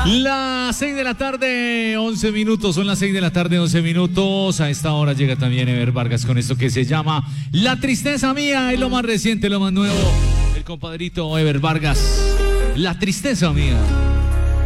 Las 6 de la tarde, 11 minutos. Son las 6 de la tarde, 11 minutos. A esta hora llega también Ever Vargas con esto que se llama La Tristeza Mía. Es lo más reciente, lo más nuevo. El compadrito Ever Vargas. La Tristeza Mía.